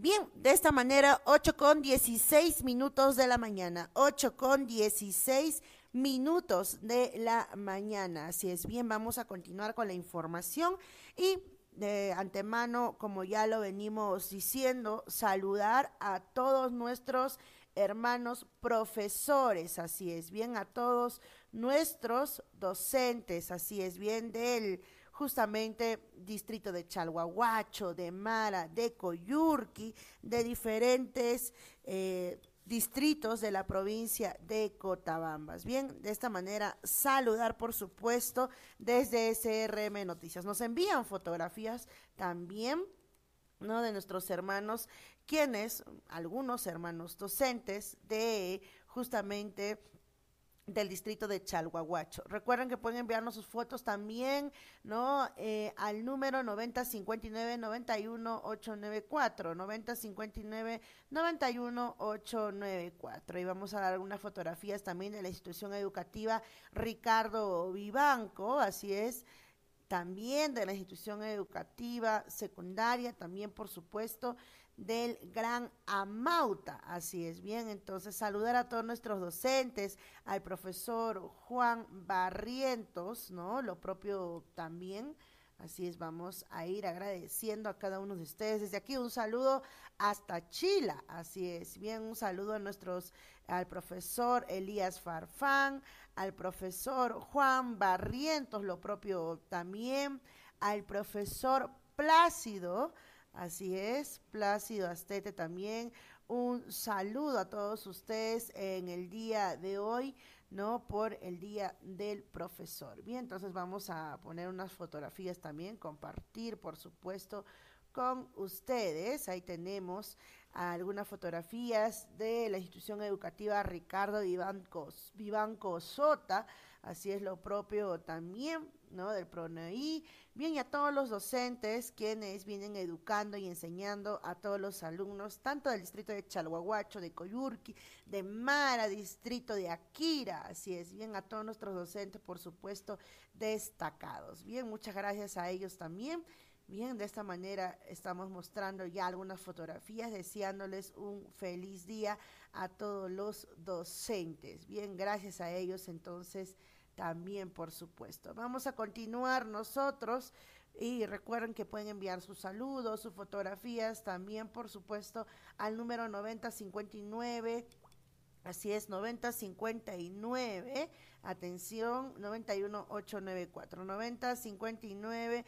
Bien, de esta manera, 8:16 de la mañana, 8:16 de la mañana. Así es, bien, vamos a continuar con la información y de antemano, como ya lo venimos diciendo, saludar a todos nuestros hermanos profesores, así es, bien, a todos nuestros docentes, así es, bien, del justamente distrito de Chalhuahuacho, de Mara, de Coyurqui, de diferentes distritos de la provincia de Cotabambas. Bien, de esta manera saludar, por supuesto, desde SRM Noticias. Nos envían fotografías también, ¿no? De nuestros hermanos, quienes, algunos hermanos docentes de justamente del distrito de Chalhuahuacho. Recuerden que pueden enviarnos sus fotos también, ¿no? Al número 9059-91894, 9059-91894. Y vamos a dar unas fotografías también de la institución educativa Ricardo Vivanco, así es, también de la institución educativa secundaria, también por supuesto del Gran Amauta, así es, bien, entonces saludar a todos nuestros docentes, al profesor Juan Barrientos, ¿no? Lo propio también, así es, vamos a ir agradeciendo a cada uno de ustedes. Desde aquí un saludo hasta Chile, así es, bien, un saludo a nuestros, al profesor Elías Farfán, al profesor Juan Barrientos, lo propio también, al profesor Plácido, así es, Plácido Astete también. Un saludo a todos ustedes en el día de hoy, ¿no? Por el Día del Profesor. Bien, entonces vamos a poner unas fotografías también, compartir, por supuesto, con ustedes. Ahí tenemos algunas fotografías de la institución educativa Ricardo Vivanco Sota, así es, lo propio también, ¿no? Del PRONAI. Bien, y a todos los docentes quienes vienen educando y enseñando a todos los alumnos, tanto del distrito de Chalhuahuacho, de Coyurqui, de Mara, distrito de Akira, así es, bien, a todos nuestros docentes, por supuesto, destacados. Bien, muchas gracias a ellos también. Bien, de esta manera estamos mostrando ya algunas fotografías, deseándoles un feliz día a todos los docentes. Bien, gracias a ellos entonces también, por supuesto. Vamos a continuar nosotros y recuerden que pueden enviar sus saludos, sus fotografías también, por supuesto, al número 9059. Así es, 9059, atención, 91894, 9059,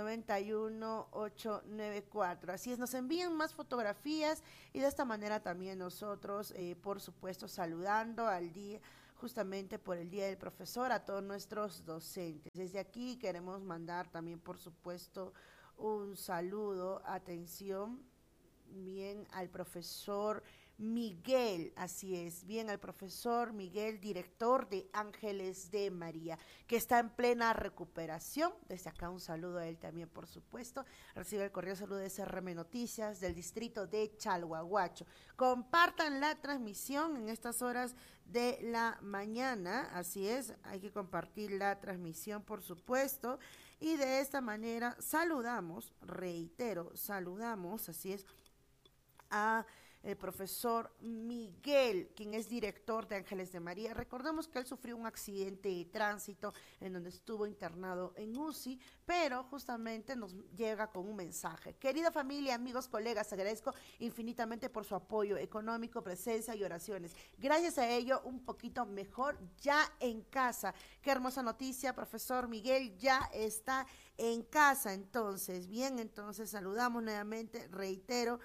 91894. Así es, nos envían más fotografías y de esta manera también nosotros, por supuesto, saludando al día, justamente por el Día del Profesor, a todos nuestros docentes. Desde aquí queremos mandar también, por supuesto, un saludo, atención, bien, al profesor Miguel, así es, bien, al profesor Miguel, director de Ángeles de María, que está en plena recuperación. Desde acá un saludo a él también, por supuesto. Recibe el correo saludo de SRM Noticias del distrito de Chalhuahuacho. Compartan la transmisión en estas horas de la mañana, así es, hay que compartir la transmisión, por supuesto. Y de esta manera saludamos, reitero, saludamos, así es, a el profesor Miguel, quien es director de Ángeles de María. Recordemos que él sufrió un accidente de tránsito en donde estuvo internado en UCI, pero justamente nos llega con un mensaje. Querida familia, amigos, colegas, agradezco infinitamente por su apoyo económico, presencia y oraciones. Gracias a ello, un poquito mejor ya en casa. Qué hermosa noticia, profesor Miguel, ya está en casa. Entonces, bien, entonces saludamos nuevamente, reitero,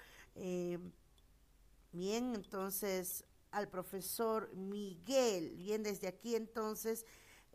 bien, entonces al profesor Miguel, bien, desde aquí entonces,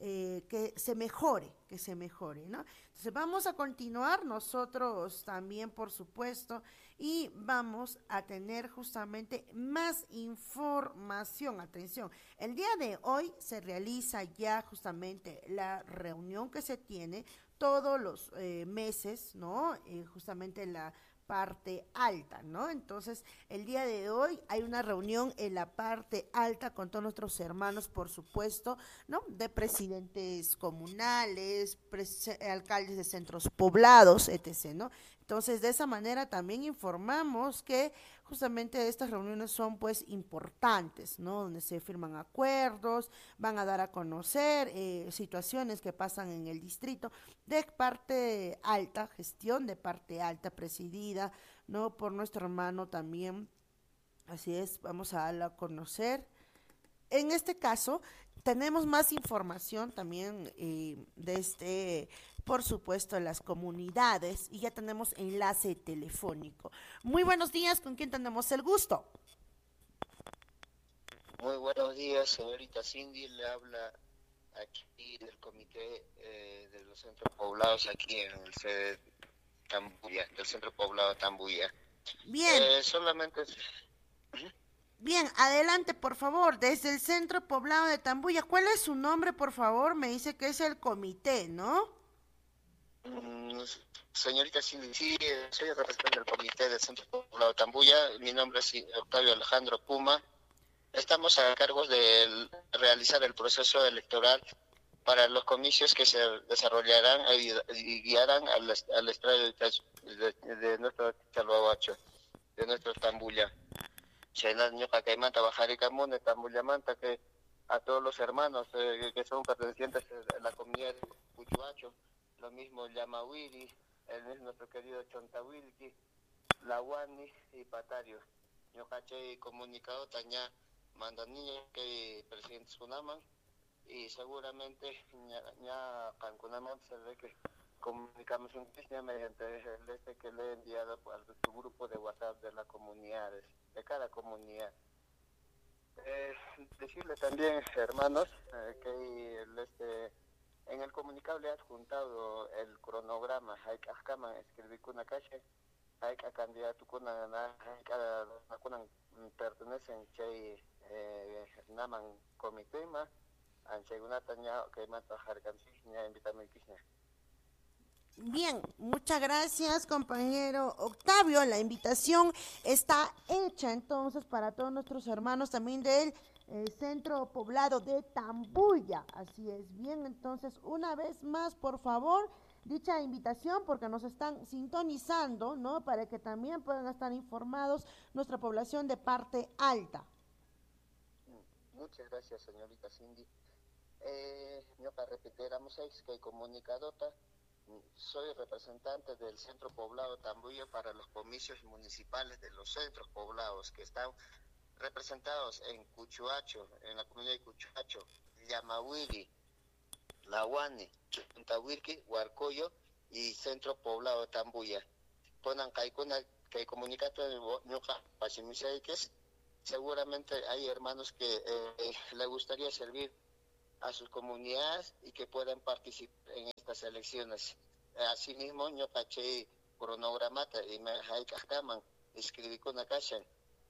que se mejore, ¿no? Entonces vamos a continuar nosotros también, por supuesto, y vamos a tener justamente más información. Atención, el día de hoy se realiza ya justamente la reunión que se tiene todos los meses, ¿no? Justamente la parte alta, ¿no? Entonces, el día de hoy hay una reunión en la parte alta con todos nuestros hermanos, por supuesto, ¿no? De presidentes comunales, alcaldes de centros poblados, etc., ¿no? Entonces, de esa manera también informamos que justamente estas reuniones son pues importantes, ¿no? Donde se firman acuerdos, van a dar a conocer situaciones que pasan en el distrito de parte alta, gestión de parte alta presidida, ¿no? Por nuestro hermano también, así es, vamos a darlo a conocer. En este caso, tenemos más información también por supuesto, las comunidades y ya tenemos enlace telefónico. Muy buenos días, ¿con quién tenemos el gusto? Muy buenos días, señorita Cindy, le habla aquí del comité de los centros poblados aquí en el sede Tambuya, del centro poblado Tambuya. Bien. Solamente... Bien, adelante, por favor, desde el centro poblado de Tambuya. ¿Cuál es su nombre, por favor? Me dice que es el comité, ¿no? Señorita Cindy, sí, soy el representante del comité del centro poblado Tambuya. Mi nombre es Octavio Alejandro Puma. Estamos a cargo de realizar el proceso electoral para los comicios que se desarrollarán y guiarán al estadio de nuestro Chalhuahuacho, de nuestro Tambuya. Que a todos los hermanos que son pertenecientes a la comunidad de Cuchuacho, lo mismo Yamawiri, nuestro querido Chontawilki, Lawani y Patario. Ñocache comunicado taña mandaniña que presidente Sunaman y seguramente ya Cancunaman se ve que comunicamos un Krishna mediante el que le he enviado a su grupo de WhatsApp de las comunidades, de cada comunidad. Decirle también, hermanos, que en el comunicado le he adjuntado el cronograma. Hay que escribir una calle, hay que candidato pertenecen que naman comité más, anchegunata ña que mata jargansi ña invitame kisna. Bien, muchas gracias, compañero Octavio. La invitación está hecha entonces para todos nuestros hermanos también del centro poblado de Tambuya. Así es. Bien, entonces, una vez más, por favor, dicha invitación porque nos están sintonizando, ¿no? Para que también puedan estar informados nuestra población de parte alta. Muchas gracias, señorita Cindy. Yo para repetir, que comunicadota. Soy representante del centro poblado Tambuya para los comicios municipales de los centros poblados que están representados en Cuchuacho, en la comunidad de Cuchuacho, Yamawiri, Lawani, Chuntawirki, Huarcoyo y centro poblado Tambuya. Ponan kaikuna que comunicato ñuqa Pachimisaikes. Seguramente hay hermanos que le gustaría servir a sus comunidades y que puedan participar en estas elecciones. Asimismo, yo caché cronogramata y me haikaman escribí con una caja,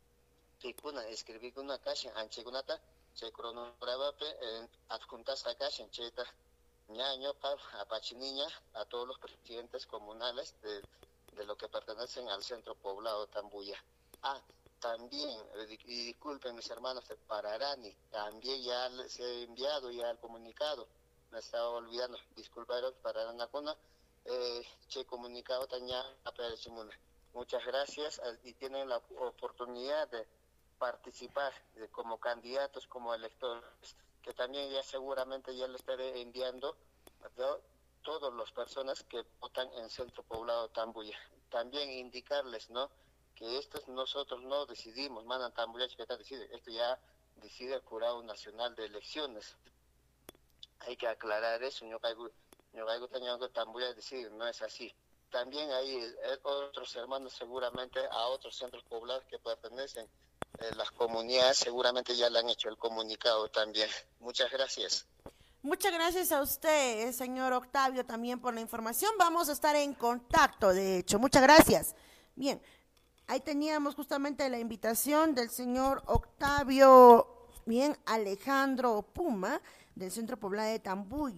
escribí con una caja, anchigunata, se cronograma adjuntas a caja, cheta, ñaño, a Pachiniña, a todos los presidentes comunales de lo que pertenecen al centro poblado Tambuya. También, y disculpen mis hermanos de Pararani, también ya les he enviado ya el comunicado, me estaba olvidando, disculparos Pararanacuna, che comunicado taña a Perechimuna. Muchas gracias y tienen la oportunidad de participar como candidatos, como electores, que también ya seguramente ya les estaré enviando a todas las personas que votan en Centro Poblado Tambuya. También indicarles, ¿no?, que esto nosotros no decidimos, mandan Tambuya Chiqueta decide, esto ya decide el Jurado Nacional de Elecciones. Hay que aclarar eso, no caigo Tambuya decide, no es así. También hay otros hermanos seguramente a otros centros poblados que pertenecen, las comunidades seguramente ya le han hecho el comunicado también. Muchas gracias. Muchas gracias a usted, señor Octavio, también por la información. Vamos a estar en contacto, de hecho. Muchas gracias. Bien. Ahí teníamos justamente la invitación del señor Octavio, bien, Alejandro Puma, del Centro Poblado de Tambuya, que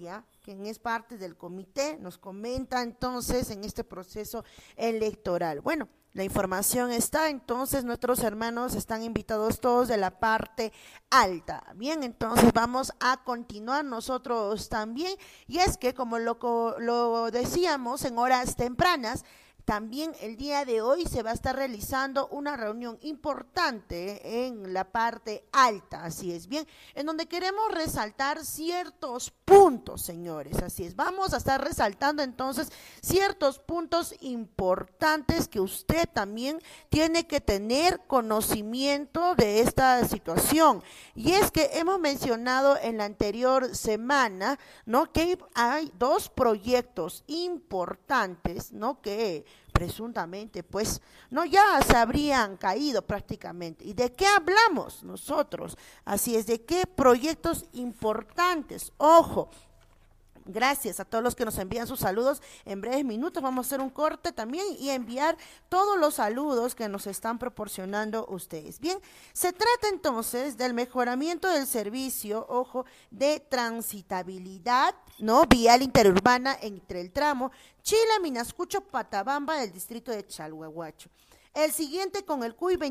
quien es parte del comité, nos comenta entonces en este proceso electoral. Bueno, la información está, entonces nuestros hermanos están invitados todos de la parte alta. Bien, entonces vamos a continuar nosotros también, y es que como lo decíamos en horas tempranas, también el día de hoy se va a estar realizando una reunión importante en la parte alta, así es, bien, en donde queremos resaltar ciertos puntos, señores, así es, vamos a estar resaltando entonces ciertos puntos importantes que usted también tiene que tener conocimiento de esta situación, y es que hemos mencionado en la anterior semana, ¿no?, que hay dos proyectos importantes, ¿no?, que presuntamente, pues, no, ya se habrían caído prácticamente. ¿Y de qué hablamos nosotros? Así es, de qué proyectos importantes. Ojo, gracias a todos los que nos envían sus saludos. En breves minutos vamos a hacer un corte también y enviar todos los saludos que nos están proporcionando ustedes. Bien, se trata entonces del mejoramiento del servicio, ojo, de transitabilidad, ¿no?, vial interurbana entre el tramo Chila, Minascucho, Patabamba del distrito de Chalhuahuacho. El siguiente con el CUI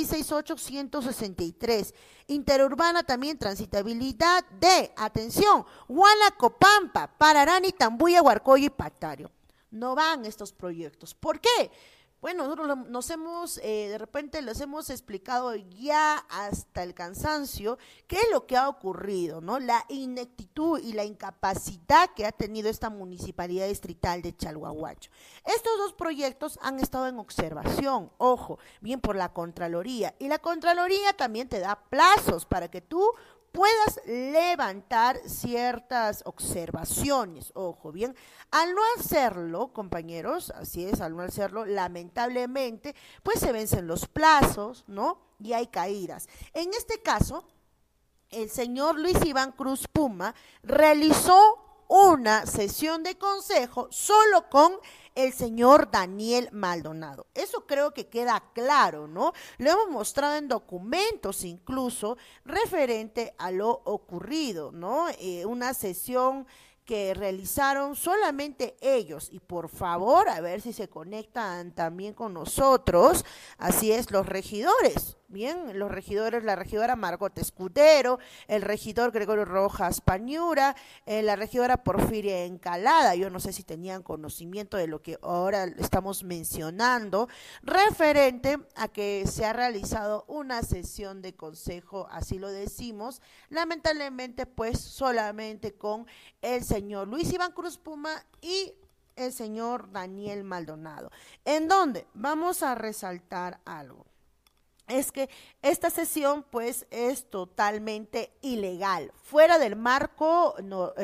2668-163. Interurbana también transitabilidad de, atención, Hualacopampa, Pararani, Tambuya, Huarcoyo y Pactario. No van estos proyectos. ¿Por qué? Bueno, nosotros nos hemos, de repente les hemos explicado ya hasta el cansancio qué es lo que ha ocurrido, ¿no? La ineptitud y la incapacidad que ha tenido esta municipalidad distrital de Chalhuahuacho. Estos dos proyectos han estado en observación, ojo, bien por la Contraloría. Y la Contraloría también te da plazos para que tú puedas levantar ciertas observaciones, ojo, bien, al no hacerlo, compañeros, así es, al no hacerlo, lamentablemente, pues se vencen los plazos, ¿no?, y hay caídas. En este caso, el señor Luis Iván Cruz Puma realizó una sesión de consejo solo con el señor Daniel Maldonado. Eso creo que queda claro, ¿no? Lo hemos mostrado en documentos incluso referente a lo ocurrido, ¿no? Una sesión que realizaron solamente ellos, y por favor, a ver si se conectan también con nosotros, así es, los regidores, bien, los regidores, la regidora Margot Escudero, el regidor Gregorio Rojas Pañura, la regidora Porfiria Encalada. Yo no sé si tenían conocimiento de lo que ahora estamos mencionando, referente a que se ha realizado una sesión de consejo, así lo decimos, lamentablemente pues solamente con el señor Luis Iván Cruz Puma y el señor Daniel Maldonado, en donde vamos a resaltar algo. Es que esta sesión pues es totalmente ilegal, fuera del marco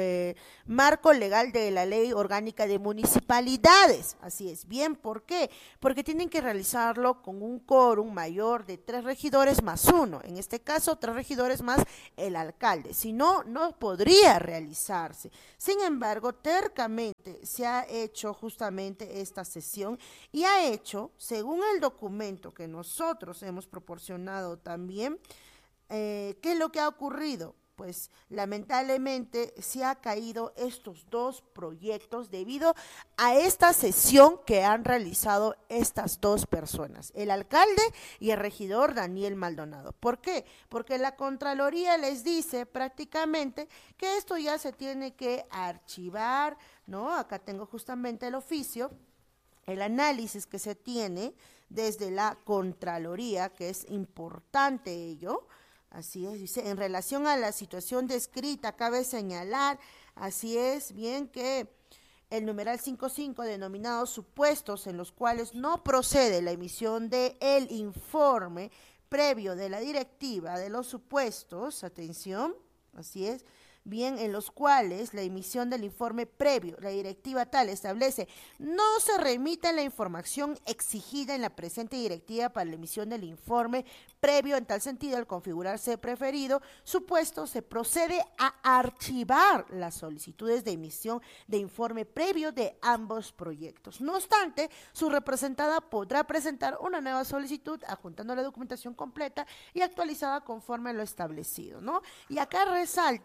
legal de la Ley Orgánica de Municipalidades, así es, bien, ¿por qué? Porque tienen que realizarlo con un quórum mayor de 3 regidores más 1, en este caso 3 regidores más el alcalde, si no, no podría realizarse. Sin embargo, tercamente se ha hecho justamente esta sesión y ha hecho, según el documento que nosotros hemos proporcionado también, ¿qué es lo que ha ocurrido? Pues lamentablemente se ha caído estos dos proyectos debido a esta sesión que han realizado estas dos personas, el alcalde y el regidor Daniel Maldonado. ¿Por qué? Porque la Contraloría les dice prácticamente que esto ya se tiene que archivar, ¿no? Acá tengo justamente el oficio, el análisis que se tiene desde la Contraloría, que es importante ello. Así es, dice, en relación a la situación descrita, cabe señalar, así es, bien, que el numeral 55, denominados supuestos en los cuales no procede la emisión de el informe previo de la directiva de los supuestos, atención, así es, bien, en los cuales la emisión del informe previo, la directiva tal establece, no se remite la información exigida en la presente directiva para la emisión del informe previo, en tal sentido, al configurarse preferido supuesto, se procede a archivar las solicitudes de emisión de informe previo de ambos proyectos. No obstante, su representada podrá presentar una nueva solicitud adjuntando la documentación completa y actualizada conforme a lo establecido, ¿no? Y acá resalta, y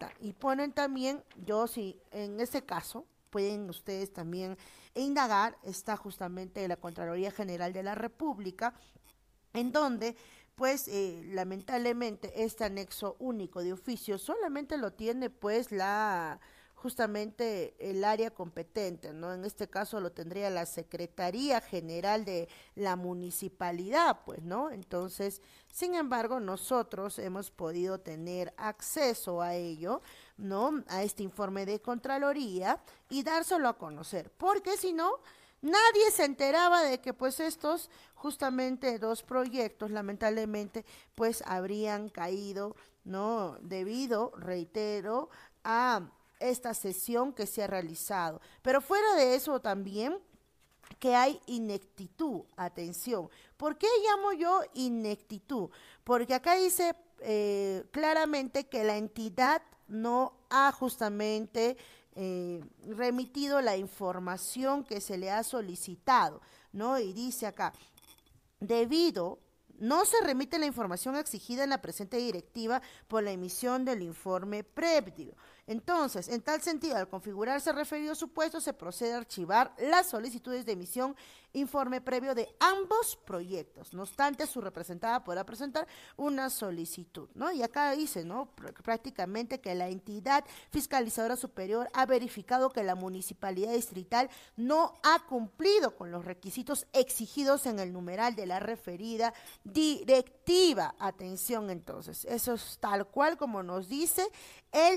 proponen también, yo sí, en este caso, pueden ustedes también indagar, está justamente la Contraloría General de la República, en donde pues lamentablemente este anexo único de oficio solamente lo tiene pues la justamente el área competente, ¿no? En este caso lo tendría la Secretaría General de la Municipalidad, pues, ¿no? Entonces, sin embargo, nosotros hemos podido tener acceso a ello, ¿no? A este informe de Contraloría y dárselo a conocer, porque si no, nadie se enteraba de que pues estos justamente dos proyectos lamentablemente pues habrían caído, ¿no? Debido, reitero, a esta sesión que se ha realizado. Pero fuera de eso también que hay ineptitud, atención. ¿Por qué llamo yo ineptitud? Porque acá dice claramente que la entidad no ha justamente remitido la información que se le ha solicitado, ¿no? Y dice acá, debido, no se remite la información exigida en la presente directiva por la emisión del informe previo. Entonces, en tal sentido, al configurarse el referido supuesto, se procede a archivar las solicitudes de emisión informe previo de ambos proyectos. No obstante, su representada podrá presentar una solicitud, ¿no? Y acá dice, ¿no? Prácticamente que la entidad fiscalizadora superior ha verificado que la municipalidad distrital no ha cumplido con los requisitos exigidos en el numeral de la referida directiva. Atención entonces, eso es tal cual como nos dice el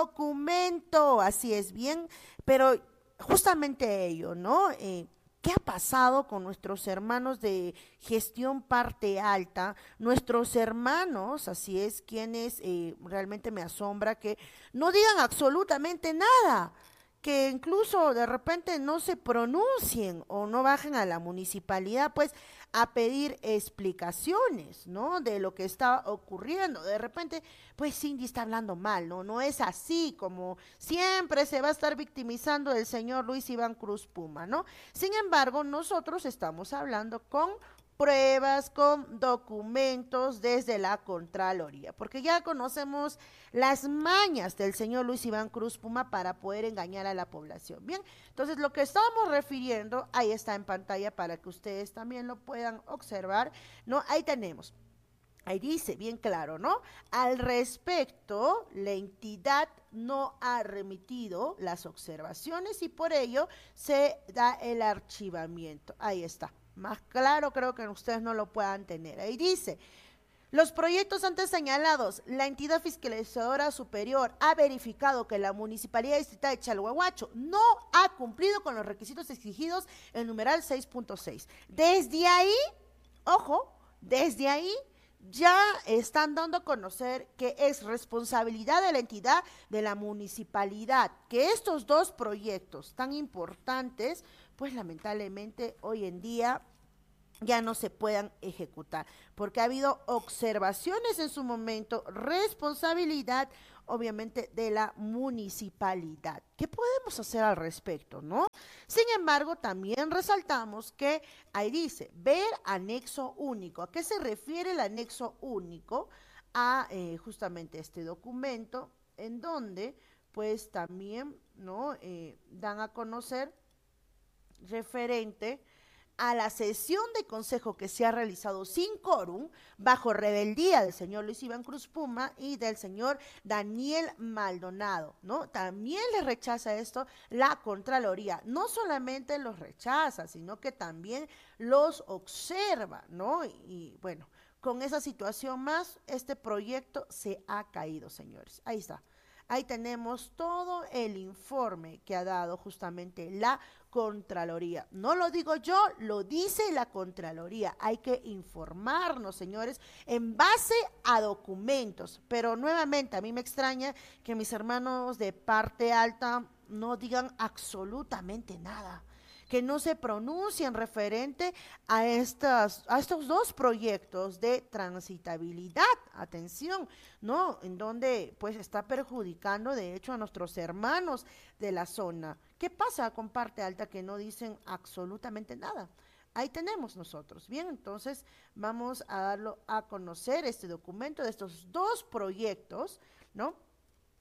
documento, así es bien, pero justamente ello, ¿no? ¿Qué ha pasado con nuestros hermanos de gestión parte alta? Nuestros hermanos, así es, quienes realmente me asombra que no digan absolutamente nada, que incluso de repente no se pronuncien o no bajen a la municipalidad, pues a pedir explicaciones, ¿no? De lo que está ocurriendo. De repente, pues Cindy está hablando mal, ¿no? No es así como siempre se va a estar victimizando el señor Luis Iván Cruz Puma, ¿no? Sin embargo, nosotros estamos hablando con pruebas, con documentos desde la Contraloría, porque ya conocemos las mañas del señor Luis Iván Cruz Puma para poder engañar a la población. Bien, entonces lo que estamos refiriendo, ahí está en pantalla para que ustedes también lo puedan observar, ¿no? Ahí tenemos. Ahí dice bien claro, ¿no? Al respecto, la entidad no ha remitido las observaciones y por ello se da el archivamiento. Ahí está. Más claro creo que ustedes no lo puedan tener. Ahí dice, los proyectos antes señalados, la entidad fiscalizadora superior ha verificado que la Municipalidad Distrital de Chalhuahuacho no ha cumplido con los requisitos exigidos en numeral 6.6. Desde ahí, ojo, desde ahí ya están dando a conocer que es responsabilidad de la entidad de la municipalidad que estos dos proyectos tan importantes, pues lamentablemente hoy en día ya no se puedan ejecutar, porque ha habido observaciones en su momento, responsabilidad obviamente de la municipalidad. ¿Qué podemos hacer al respecto, no? Sin embargo, también resaltamos que ahí dice, ver anexo único. ¿A qué se refiere el anexo único? A justamente este documento en donde pues también, ¿no? Dan a conocer referente a la sesión de consejo que se ha realizado sin quórum, bajo rebeldía del señor Luis Iván Cruz Puma y del señor Daniel Maldonado, ¿no? También le rechaza esto la Contraloría, no solamente los rechaza, sino que también los observa, ¿no? Y bueno, con esa situación más, este proyecto se ha caído, señores. Ahí está. Ahí tenemos todo el informe que ha dado justamente la Contraloría. No lo digo yo, lo dice la Contraloría. Hay que informarnos, señores, en base a documentos. Pero nuevamente, a mí me extraña que mis hermanos de parte alta no digan absolutamente nada, que no se pronuncien referente a estos dos proyectos de transitabilidad, atención, ¿no? En donde pues está perjudicando de hecho a nuestros hermanos de la zona. ¿Qué pasa con parte alta que no dicen absolutamente nada? Ahí tenemos nosotros. Bien, entonces vamos a darlo a conocer este documento de estos dos proyectos, ¿no?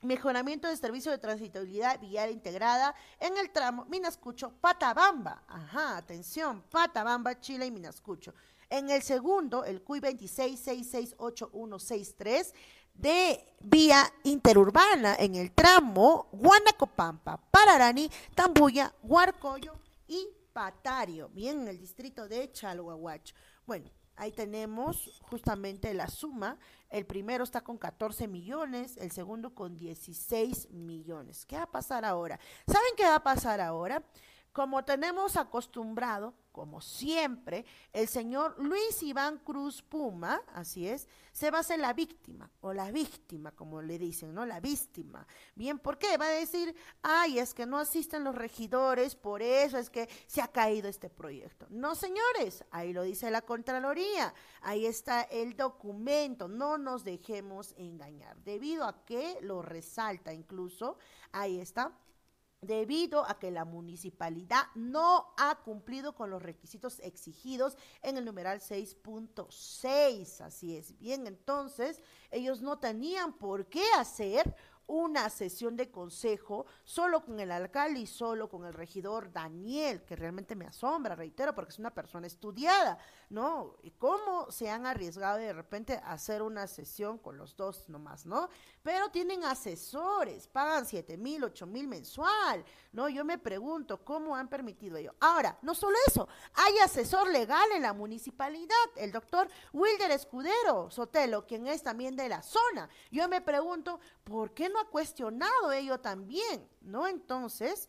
mejoramiento del servicio de transitabilidad vial integrada en el tramo Minascucho-Patabamba. Ajá, atención, Patabamba, Chile y Minascucho. En el segundo, el CUI 26668163, de vía interurbana en el tramo Guanacopampa, Pararani, Tambuya, Huarcoyo y Patario, bien, en el distrito de Chalhuahuacho. Bueno, ahí tenemos justamente la suma. El primero está con 14 millones, el segundo con 16 millones. ¿Qué va a pasar ahora? ¿Saben qué va a pasar ahora? Como tenemos acostumbrado, como siempre, el señor Luis Iván Cruz Puma, así es, se va a hacer la víctima, o la víctima, como le dicen, ¿no? La víctima. Bien, ¿por qué? Va a decir, ay, es que no asisten los regidores, por eso es que se ha caído este proyecto. No, señores, ahí lo dice la Contraloría, ahí está el documento, no nos dejemos engañar, debido a que lo resalta incluso, ahí está, debido a que la municipalidad no ha cumplido con los requisitos exigidos en el numeral 6.6, así es. Bien, entonces ellos no tenían por qué hacer una sesión de consejo solo con el alcalde y solo con el regidor Daniel, que realmente me asombra, reitero, porque es una persona estudiada, ¿no? ¿Y cómo se han arriesgado de repente a hacer una sesión con los dos nomás, ¿no? Pero tienen asesores, pagan 7,000, 8,000 mensual, ¿no? Yo me pregunto, ¿cómo han permitido ello? Ahora, no solo eso, hay asesor legal en la municipalidad, el doctor Wilder Escudero Sotelo, quien es también de la zona. Yo me pregunto, ¿por qué no ha cuestionado ello también? ¿No? Entonces,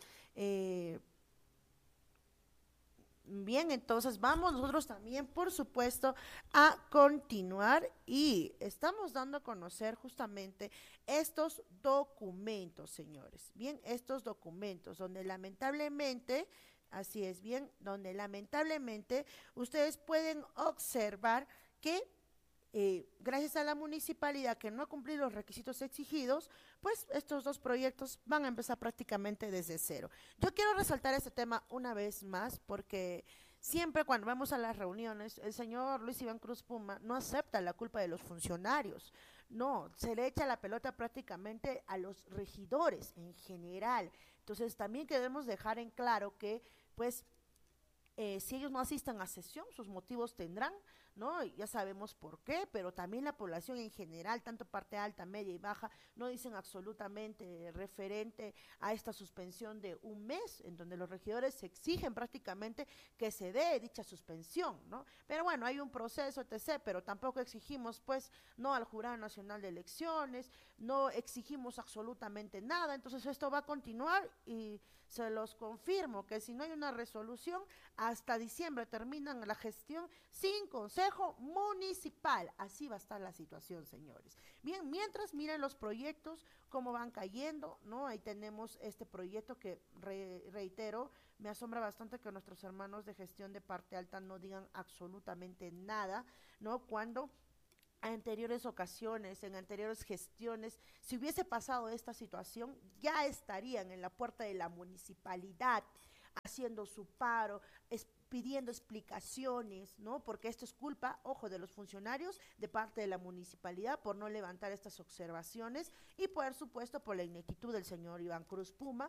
bien, entonces vamos nosotros también, por supuesto, a continuar y estamos dando a conocer justamente estos documentos, señores. Bien, estos documentos donde lamentablemente, así es, bien, donde lamentablemente ustedes pueden observar que gracias a la municipalidad que no ha cumplido los requisitos exigidos, pues estos dos proyectos van a empezar prácticamente desde cero. Yo quiero resaltar este tema una vez más porque siempre cuando vamos a las reuniones, el señor Luis Iván Cruz Puma no acepta la culpa de los funcionarios, no, se le echa la pelota prácticamente a los regidores en general. Entonces también queremos dejar en claro que pues si ellos no asistan a sesión, sus motivos tendrán, ¿no? Ya sabemos por qué, pero también la población en general, tanto parte alta, media y baja, no dicen absolutamente referente a esta suspensión de un mes, en donde los regidores exigen prácticamente que se dé dicha suspensión, ¿no? Pero bueno, hay un proceso, etc., pero tampoco exigimos, pues, no al Jurado Nacional de Elecciones, no exigimos absolutamente nada, entonces esto va a continuar y se los confirmo que si no hay una resolución, hasta diciembre terminan la gestión sin consejo municipal. Así va a estar la situación, señores. Bien, mientras miren los proyectos, cómo van cayendo, ¿no? Ahí tenemos este proyecto que, reitero, me asombra bastante que nuestros hermanos de gestión de parte alta no digan absolutamente nada, ¿no? Cuando anteriores ocasiones, en anteriores gestiones, si hubiese pasado esta situación, ya estarían en la puerta de la municipalidad haciendo su paro, pidiendo explicaciones, ¿no? Porque esto es culpa, ojo, de los funcionarios de parte de la municipalidad por no levantar estas observaciones y por supuesto por la ineptitud del señor Iván Cruz Puma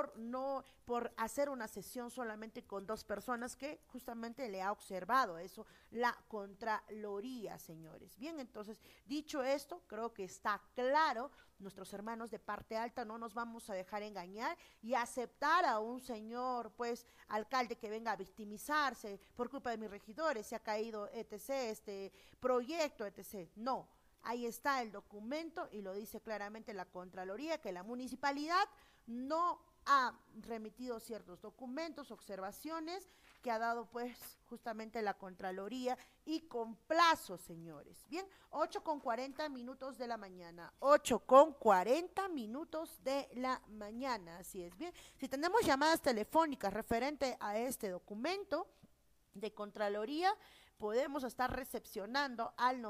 por hacer una sesión solamente con dos personas que justamente le ha observado eso la Contraloría, señores. Bien, entonces, dicho esto, creo que está claro, nuestros hermanos de parte alta no nos vamos a dejar engañar y aceptar a un señor, pues, alcalde que venga a victimizarse por culpa de mis regidores, se ha caído, etc., este proyecto, etc. No, ahí está el documento y lo dice claramente la Contraloría, que la municipalidad no ha remitido ciertos documentos, observaciones que ha dado pues justamente la Contraloría y con plazo, señores. Bien, 8:40 de la mañana, 8:40 de la mañana, así es. Bien, si tenemos llamadas telefónicas referente a este documento de Contraloría, podemos estar recepcionando al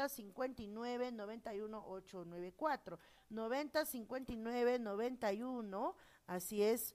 90-59-91-894, 90-59-91, así es,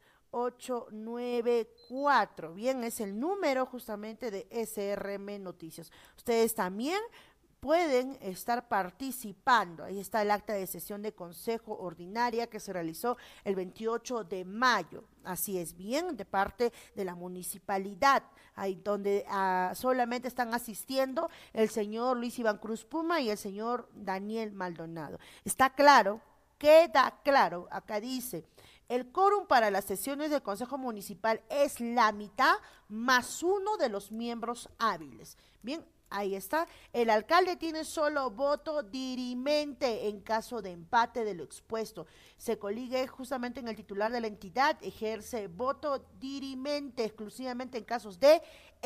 894. Bien, es el número justamente de SRM Noticias. Ustedes también pueden estar participando. Ahí está el acta de sesión de Consejo Ordinaria que se realizó el 28 de mayo. Así es, bien, de parte de la municipalidad, ahí donde solamente están asistiendo el señor Luis Iván Cruz Puma y el señor Daniel Maldonado. Está claro, queda claro, acá dice, el quórum para las sesiones del Consejo Municipal es la mitad más uno de los miembros hábiles. Bien, ahí está. El alcalde tiene solo voto dirimente en caso de empate de lo expuesto. Se coligue justamente en el titular de la entidad, ejerce voto dirimente exclusivamente en casos de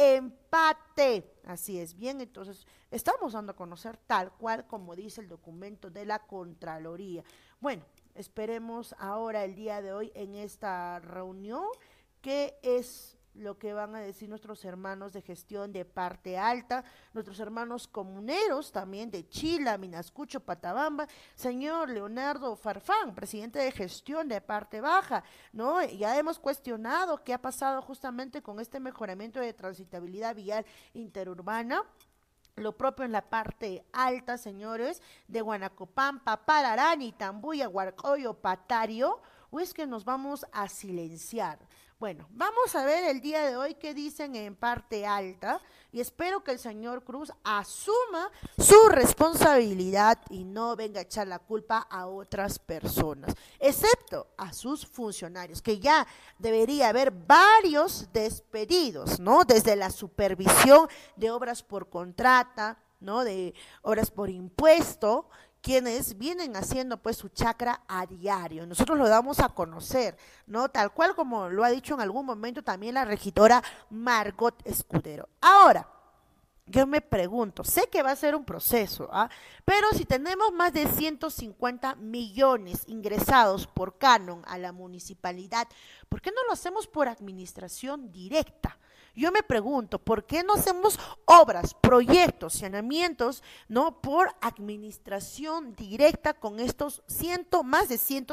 empate. Así es, bien, entonces estamos dando a conocer tal cual como dice el documento de la Contraloría. Bueno, esperemos ahora el día de hoy en esta reunión qué es lo que van a decir nuestros hermanos de gestión de Parte Alta, nuestros hermanos comuneros también de Chila, Minascucho, Patabamba, señor Leonardo Farfán, presidente de gestión de Parte Baja, ¿no? Ya hemos cuestionado qué ha pasado justamente con este mejoramiento de transitabilidad vial interurbana. Lo propio en la parte alta, señores, de Guanacopampa, Pararani, Tambuya, Huarcoyo, Patario, o es que nos vamos a silenciar. Bueno, vamos a ver el día de hoy qué dicen en parte alta y espero que el señor Cruz asuma su responsabilidad y no venga a echar la culpa a otras personas, excepto a sus funcionarios, que ya debería haber varios despedidos, ¿no? Desde la supervisión de obras por contrata, ¿no? De obras por impuesto, quienes vienen haciendo pues su chacra a diario. Nosotros lo damos a conocer, ¿no? Tal cual como lo ha dicho en algún momento también la regidora Margot Escudero. Ahora, yo me pregunto, sé que va a ser un proceso, pero si tenemos más de 150 millones ingresados por canon a la municipalidad, ¿por qué no lo hacemos por administración directa? Yo me pregunto, ¿por qué no hacemos obras, proyectos, saneamientos, no por administración directa con estos más de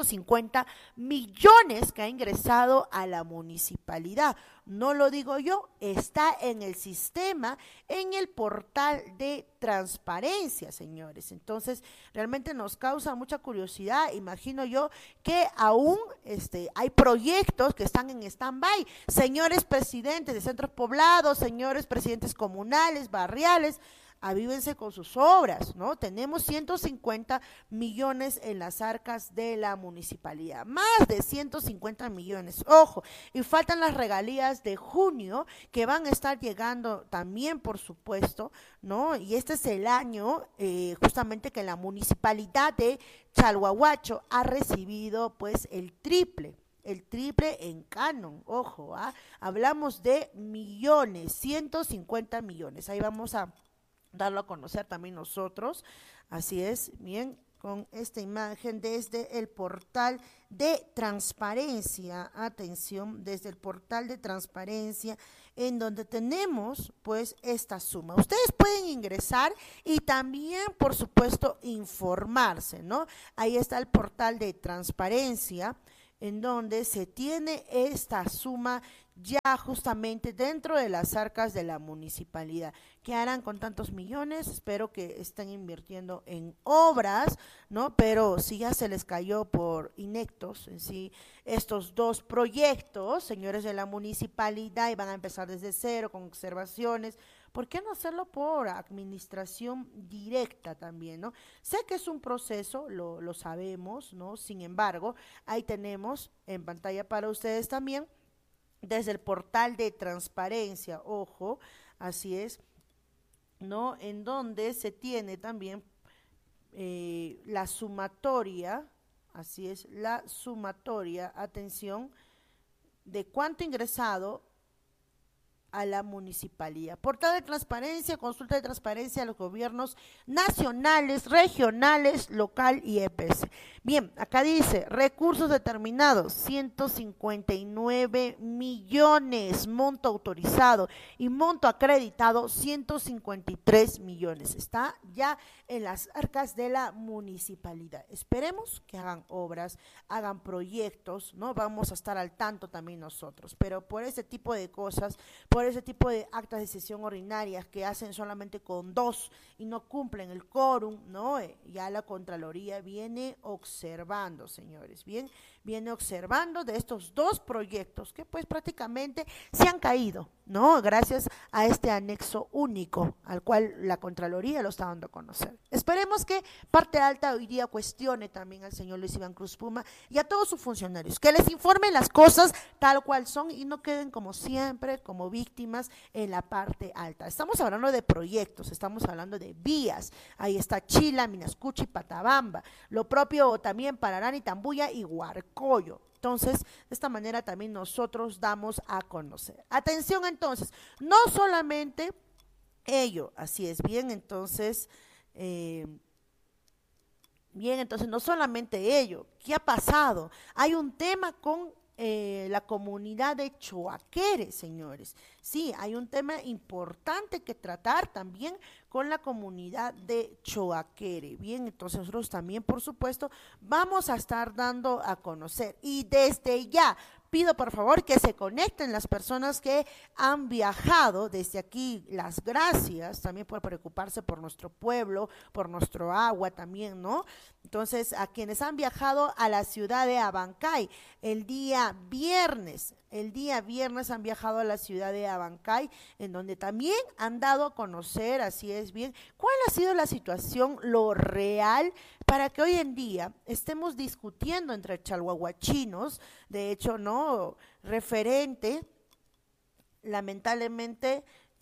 150 millones que ha ingresado a la municipalidad? No lo digo yo, está en el sistema, en el portal de transparencia, señores. Entonces, realmente nos causa mucha curiosidad. Imagino yo que aún hay proyectos que están en stand-by. Señores presidentes de centros poblados, señores presidentes comunales, barriales, avívense con sus obras, ¿no? Tenemos 150 millones en las arcas de la municipalidad, más de 150 millones, ojo, y faltan las regalías de junio que van a estar llegando también, por supuesto, ¿no? Y este es el año justamente que la municipalidad de Chalhuahuacho ha recibido pues el triple en canon, ojo, hablamos de millones, 150 millones, ahí vamos a darlo a conocer también nosotros, así es, bien, con esta imagen desde el portal de transparencia, atención, desde el portal de transparencia, en donde tenemos pues esta suma. Ustedes pueden ingresar y también, por supuesto, informarse, ¿no? Ahí está el portal de transparencia, en donde se tiene esta suma ya justamente dentro de las arcas de la municipalidad. ¿Qué harán con tantos millones? Espero que estén invirtiendo en obras, ¿no? Pero si ya se les cayó por ineptos en sí estos dos proyectos, señores de la municipalidad, y van a empezar desde cero con observaciones, ¿por qué no hacerlo por administración directa también, no? Sé que es un proceso, lo sabemos, ¿no? Sin embargo, ahí tenemos en pantalla para ustedes también, desde el portal de transparencia, ojo, así es, ¿no? En donde se tiene también la sumatoria, así es, la sumatoria, atención, de cuánto ingresado a la municipalidad. Portal de transparencia, consulta de transparencia a los gobiernos nacionales, regionales, local y EPS. Bien, acá dice, recursos determinados, 159 millones, monto autorizado y monto acreditado, 153 millones. Está ya en las arcas de la municipalidad. Esperemos que hagan obras, hagan proyectos, ¿no? Vamos a estar al tanto también nosotros, pero por ese tipo de cosas, por ese tipo de actas de sesión ordinarias que hacen solamente con 2 y no cumplen el quórum, ¿no? Ya la Contraloría viene observando, señores, viene observando de estos 2 proyectos que pues prácticamente se han caído, ¿no? Gracias a este anexo único al cual la Contraloría lo está dando a conocer. Esperemos que parte alta hoy día cuestione también al señor Luis Iván Cruz Puma y a todos sus funcionarios, que les informen las cosas tal cual son y no queden como siempre, como víctimas en la parte alta. Estamos hablando de proyectos, estamos hablando de vías, ahí está Chila, Minascuchi, Patabamba, lo propio también Pararani, Tambuya y Huarcoyo. Entonces, de esta manera también nosotros damos a conocer. Atención entonces, no solamente ello, así es, entonces, no solamente ello, ¿qué ha pasado? Hay un tema con la comunidad de Choaquere, señores. Sí, hay un tema importante que tratar también con la comunidad de Choaquere. Bien, entonces nosotros también, por supuesto, vamos a estar dando a conocer. Y desde ya, pido por favor que se conecten las personas que han viajado. Desde aquí, las gracias también por preocuparse por nuestro pueblo, por nuestro agua también, ¿no? Entonces, a quienes han viajado a la ciudad de Abancay el día viernes han viajado a la ciudad de Abancay, en donde también han dado a conocer, así es bien, cuál ha sido la situación, lo real, para que hoy en día estemos discutiendo entre chalhuahuachinos, de hecho, ¿no? Referente, lamentablemente,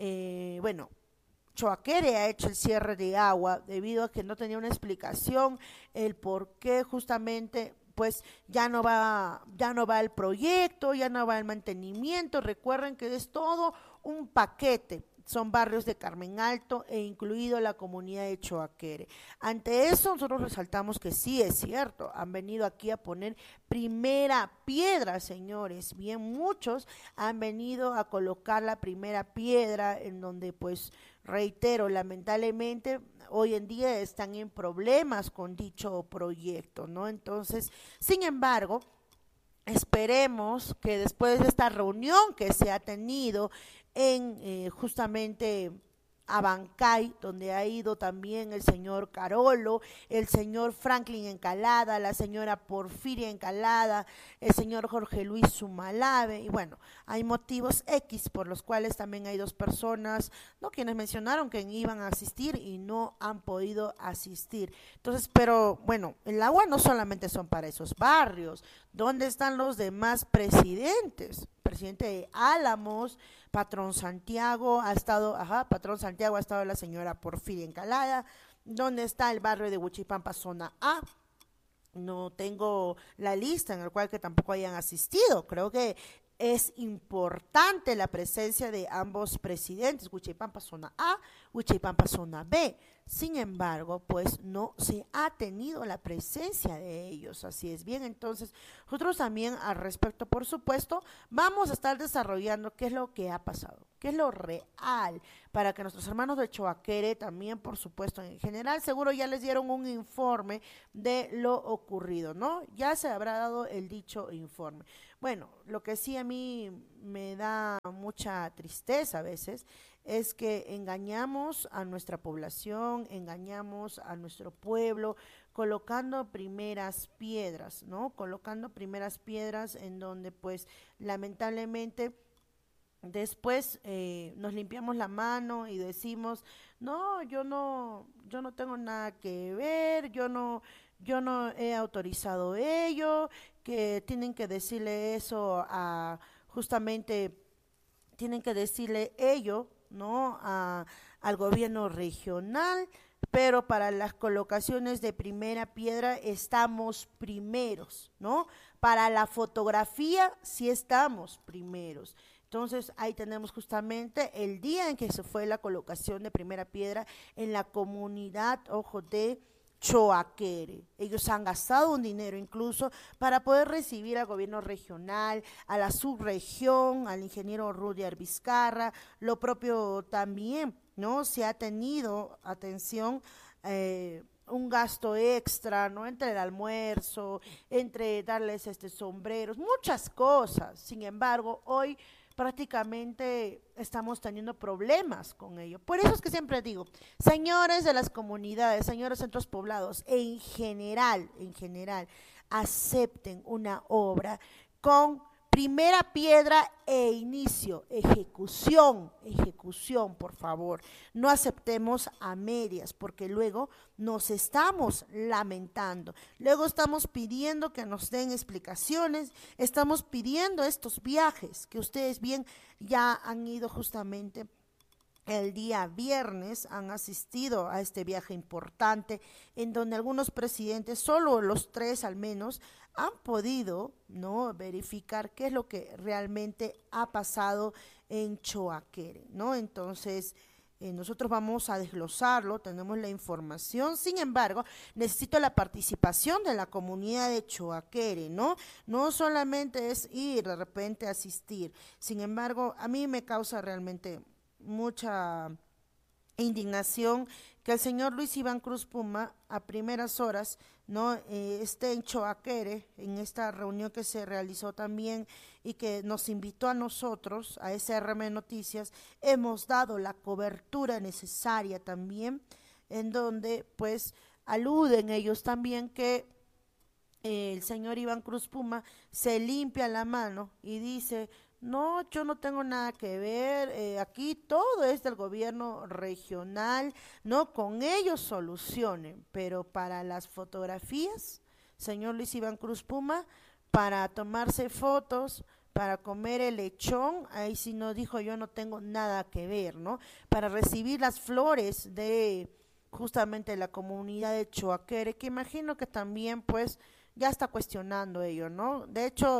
Choaquere ha hecho el cierre de agua debido a que no tenía una explicación el por qué justamente pues ya no va el proyecto, ya no va el mantenimiento. Recuerden que es todo un paquete. Son barrios de Carmen Alto e incluido la comunidad de Choaquere. Ante eso nosotros resaltamos que sí es cierto, han venido aquí a poner primera piedra, señores. Bien, muchos han venido a colocar la primera piedra en donde pues reitero, lamentablemente hoy en día están en problemas con dicho proyecto, ¿no? Entonces, sin embargo, esperemos que después de esta reunión que se ha tenido en justamente Abancay, donde ha ido también el señor Carolo, el señor Franklin Encalada, la señora Porfiria Encalada, el señor Jorge Luis Sumalave, y bueno, hay motivos X por los cuales también hay 2 personas, ¿no? Quienes mencionaron que iban a asistir y no han podido asistir. Entonces, pero bueno, el agua no solamente son para esos barrios. ¿Dónde están los demás presidentes? Presidente de Álamos, Patrón Santiago ha estado la señora Porfiria Encalada. ¿Dónde está el barrio de Huichipampa, zona A? No tengo la lista en la cual que tampoco hayan asistido. Creo que es importante la presencia de ambos presidentes, Huichipampa zona A, Huichipampa zona B. Sin embargo, pues no se ha tenido la presencia de ellos, así es bien. Entonces, nosotros también al respecto, por supuesto, vamos a estar desarrollando qué es lo que ha pasado, qué es lo real, para que nuestros hermanos de Choaquere también, por supuesto, en general, seguro ya les dieron un informe de lo ocurrido, ¿no? Ya se habrá dado el dicho informe. Bueno, lo que sí a mí me da mucha tristeza a veces es que engañamos a nuestra población, engañamos a nuestro pueblo, colocando primeras piedras, ¿no? Colocando primeras piedras en donde pues lamentablemente después nos limpiamos la mano y decimos, no, yo no tengo nada que ver, yo no he autorizado ello, que tienen que decirle eso a justamente, tienen que decirle ello, ¿no? Al gobierno regional, pero para las colocaciones de primera piedra estamos primeros, ¿no? Para la fotografía sí estamos primeros. Entonces ahí tenemos justamente el día en que se fue la colocación de primera piedra en la comunidad, ojo, de Choaquere. Ellos han gastado un dinero incluso para poder recibir al gobierno regional, a la subregión, al ingeniero Rudyard Vizcarra, lo propio también, ¿no? Se ha tenido, atención, un gasto extra, ¿no? Entre el almuerzo, entre darles sombreros, muchas cosas. Sin embargo, hoy prácticamente estamos teniendo problemas con ello. Por eso es que siempre digo, señores de las comunidades, señores centros poblados, en general, acepten una obra con primera piedra e inicio, ejecución, por favor. No aceptemos a medias, porque luego nos estamos lamentando. Luego estamos pidiendo que nos den explicaciones, estamos pidiendo estos viajes, que ustedes bien ya han ido justamente el día viernes, han asistido a este viaje importante en donde algunos presidentes, solo los 3 al menos, han podido, ¿no?, verificar qué es lo que realmente ha pasado en Choaquere, ¿no? Entonces, nosotros vamos a desglosarlo, tenemos la información. Sin embargo, necesito la participación de la comunidad de Choaquere, ¿no? No solamente es ir de repente a asistir. Sin embargo, a mí me causa realmente mucha indignación que el señor Luis Iván Cruz Puma a primeras horas no esté en Choaquere, en esta reunión que se realizó también y que nos invitó a nosotros, a SRM Noticias. Hemos dado la cobertura necesaria también, en donde pues aluden ellos también que el señor Iván Cruz Puma se limpia la mano y dice: no, yo no tengo nada que ver, aquí todo es del gobierno regional, no, con ellos solucionen, pero para las fotografías, señor Luis Iván Cruz Puma, para tomarse fotos, para comer el lechón, ahí sí no dijo: yo no tengo nada que ver, ¿no? Para recibir las flores de justamente la comunidad de Choaquere, que imagino que también pues ya está cuestionando ello, ¿no? De hecho,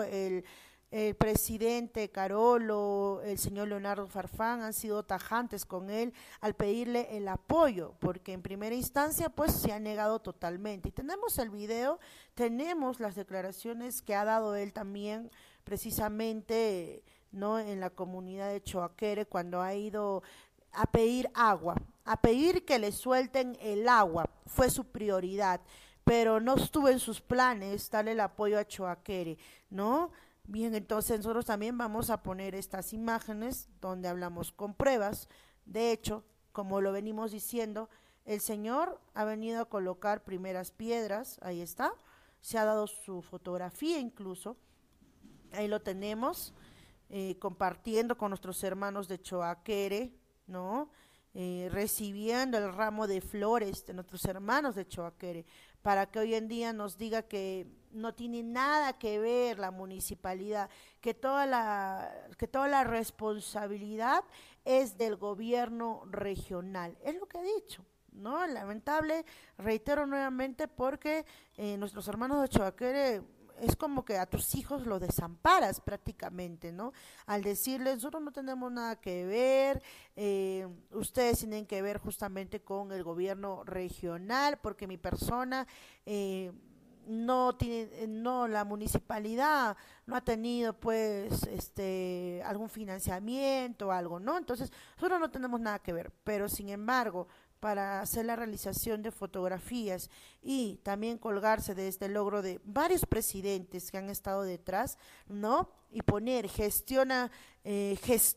el presidente Carolo, el señor Leonardo Farfán han sido tajantes con él al pedirle el apoyo, porque en primera instancia pues se ha negado totalmente. Y tenemos el video, tenemos las declaraciones que ha dado él también precisamente, ¿no?, en la comunidad de Choaquere, cuando ha ido a pedir agua, a pedir que le suelten el agua, fue su prioridad, pero no estuvo en sus planes darle el apoyo a Choaquere, ¿no? Bien, entonces nosotros también vamos a poner estas imágenes donde hablamos con pruebas. De hecho, como lo venimos diciendo, el señor ha venido a colocar primeras piedras, ahí está, se ha dado su fotografía incluso, ahí lo tenemos, compartiendo con nuestros hermanos de Choaquere, ¿no? Recibiendo el ramo de flores de nuestros hermanos de Choaquere, para que hoy en día nos diga que no tiene nada que ver la municipalidad, que toda la responsabilidad es del gobierno regional. Es lo que ha dicho, ¿no? Lamentable, reitero nuevamente, porque nuestros hermanos de Choaquere es como que a tus hijos los desamparas prácticamente, ¿no? Al decirles: nosotros no tenemos nada que ver, ustedes tienen que ver justamente con el gobierno regional, porque mi persona no tiene, no, la municipalidad no ha tenido pues algún financiamiento o algo, ¿no? Entonces, nosotros no tenemos nada que ver, pero sin embargo, para hacer la realización de fotografías y también colgarse de este logro de varios presidentes que han estado detrás, ¿no? Y poner, gestiona